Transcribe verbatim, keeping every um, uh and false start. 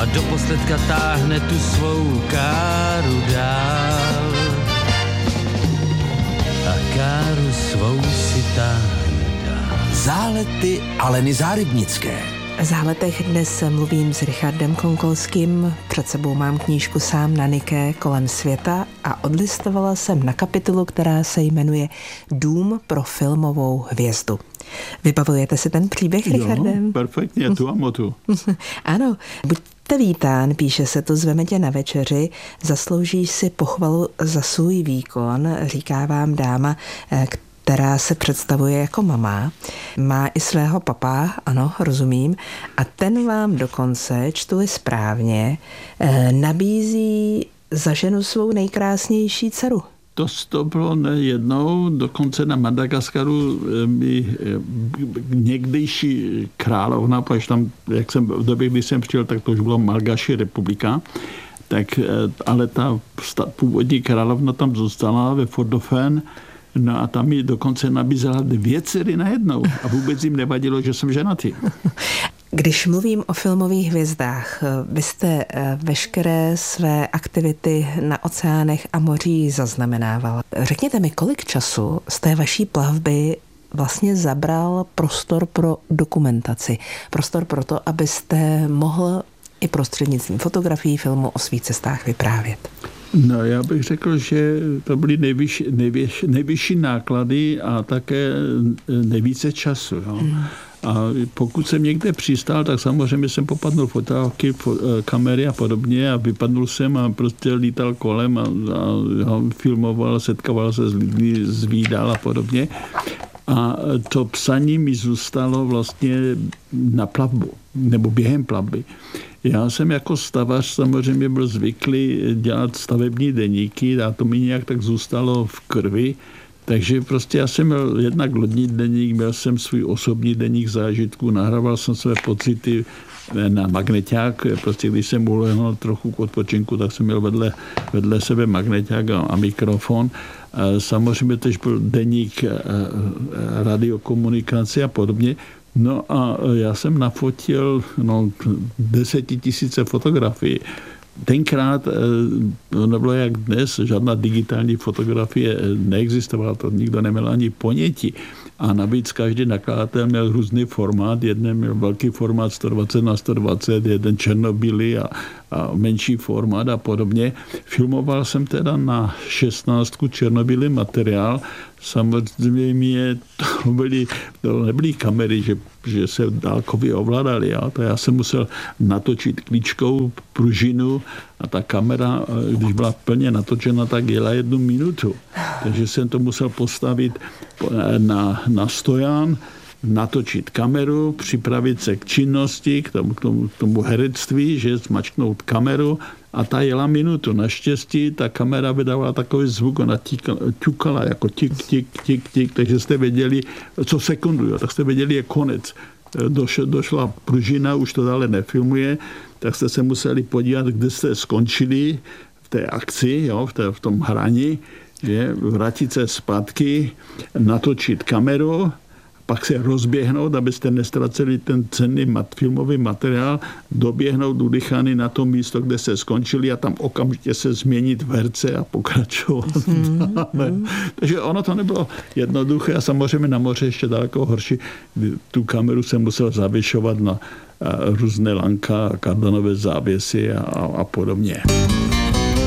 a doposledka táhne tu svou káru dál. A káru svou si táhne dál. Zálety Aleny Zárybnické. V záletech dnes mluvím s Richardem Konkolským. Před sebou mám knížku Sám na Niké kolem světa a odlistovala jsem na kapitolu, která se jmenuje Dům pro filmovou hvězdu. Vybavujete si ten příběh, Richardem? Jo, perfektně, tu a motu. Ano, buďte vítán, píše se tu, zveme tě na večeři, zasloužíš si pochvalu za svůj výkon, říká vám dáma, která se představuje jako mama, má i svého papá, ano, rozumím, a ten vám dokonce, čtu-li správně, nabízí za ženu svou nejkrásnější dceru. To, to bylo nejednou, dokonce na Madagaskaru mi někdejší královna, protože tam, jak jsem v době, kdy jsem přijel, tak to už bylo Malgaši republika, tak, ale ta původní královna tam zůstala ve Fort Dauphin. No a tam mi dokonce nabízela dvě dcery najednou a vůbec jim nevadilo, že jsem ženatý. Když mluvím o filmových hvězdách, vy jste veškeré své aktivity na oceánech a mořích zaznamenával. Řekněte mi, kolik času z té vaší plavby vlastně zabral prostor pro dokumentaci, prostor pro to, abyste mohl i prostřednictvím fotografií, filmu o svých cestách vyprávět? No, já bych řekl, že to byly nejvyšší, nejvyšší, nejvyšší náklady a také nejvíce času. Jo. Hmm. A pokud jsem někde přistál, tak samozřejmě jsem popadnul fotálky, kamery a podobně a vypadnul jsem a prostě lítal kolem a, a, a filmoval, setkával se s lidmi, zvídal a podobně. A to psaní mi zůstalo vlastně na plavbu, nebo během plavby. Já jsem jako stavař samozřejmě byl zvyklý dělat stavební deníky a to mi nějak tak zůstalo v krvi. Takže prostě já jsem měl jednak lodní deník, měl jsem svůj osobní deník zážitků, nahrával jsem své pocity na magneťák. Prostě když jsem ulehnul trochu k odpočinku, tak jsem měl vedle, vedle sebe magneťák a, a mikrofon. A samozřejmě tež byl deník radiokomunikace a podobně. No a já jsem nafotil no, desetitisíce fotografií. Tenkrát to nebylo jak dnes, žádná digitální fotografie neexistovala, to nikdo neměl ani ponětí. A navíc každý nakladatel měl různý formát, jeden měl velký formát sto dvacet na sto dvacet, jeden černobílý a, a menší formát a podobně. Filmoval jsem teda na šestnáctku černobílý materiál. Samozřejmě to, byly, to nebyly kamery, že, že se dálkově ovládali. Ja? To já jsem musel natočit klíčkou pružinu a ta kamera, když byla plně natočena, tak jela jednu minutu. Takže jsem to musel postavit na, na stojan, natočit kameru, připravit se k činnosti, k tomu, k tomu, k tomu herectví, že zmačknout kameru a ta jela minutu. Naštěstí ta kamera vydávala takový zvuk, ona ťukala jako tik, tik, tik, tik, takže jste věděli, co sekundu, jo, tak jste věděli, je konec. Doš, došla pružina, už to dále nefilmuje, tak jste se museli podívat, kde jste skončili v té akci, jo, v, té, v tom hraní, že, vrátit se zpátky, natočit kameru, pak se rozběhnout, abyste nestraceli ten cenný mat, filmový materiál, doběhnout udychaný na to místo, kde se skončili a tam okamžitě se změnit v herce a pokračovat. Mm-hmm. Takže ono to nebylo jednoduché a samozřejmě na moře ještě daleko horší. Tu kameru jsem musel zavěšovat na různé lanka, kardonové závěsy a, a podobně.